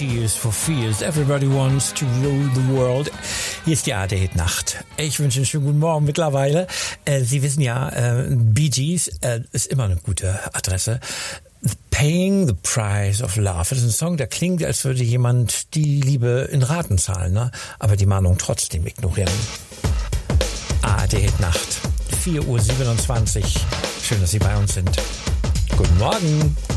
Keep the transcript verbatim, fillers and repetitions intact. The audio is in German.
Tears for Fears. Everybody wants to rule the world. Hier ist die A R D-Nacht. Ich wünsche einen schönen guten Morgen mittlerweile. Äh, Sie wissen ja, äh, Bee Gees äh, ist immer eine gute Adresse. Paying the Price of Love. Das ist ein Song, der klingt, als würde jemand die Liebe in Raten zahlen, ne? Aber die Mahnung trotzdem ignorieren. A R D-Nacht. vier Uhr siebenundzwanzig. Schön, dass Sie bei uns sind. Guten Morgen.